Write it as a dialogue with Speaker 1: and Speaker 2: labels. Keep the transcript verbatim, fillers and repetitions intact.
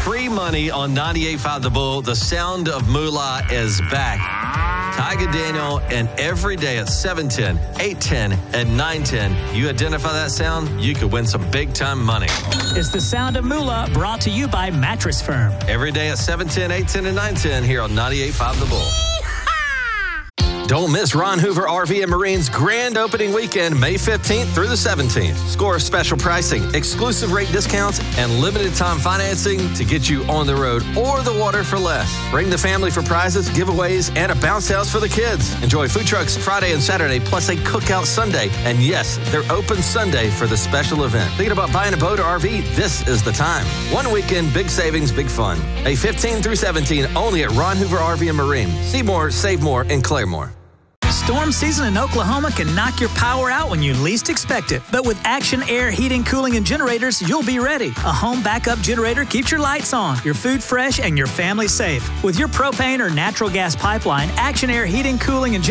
Speaker 1: free money on ninety-eight point five The Bull. The sound of moolah is back. Tiger Daniel, and every day at seven ten, eight ten, and nine ten, you identify that sound, you could win some big-time money.
Speaker 2: It's the sound of moolah, brought to you by Mattress Firm.
Speaker 1: Every day at seven ten, eight ten, and nine ten here on ninety-eight point five The Bull. Don't miss Ron Hoover R V and Marine's grand opening weekend, May fifteenth through the seventeenth. Score special pricing, exclusive rate discounts, and limited time financing to get you on the road or the water for less. Bring the family for prizes, giveaways, and a bounce house for the kids. Enjoy food trucks Friday and Saturday, plus a cookout Sunday. And yes, they're open Sunday for the special event. Thinking about buying a boat or R V? This is the time. One weekend, big savings, big fun. May fifteenth through seventeenth, only at Ron Hoover R V and Marine. See more, save more in Claremore.
Speaker 2: Storm season in Oklahoma can knock your power out when you least expect it. But with Action Air Heating, Cooling, and Generators, you'll be ready. A home backup generator keeps your lights on, your food fresh, and your family safe. With your propane or natural gas pipeline, Action Air Heating, Cooling, and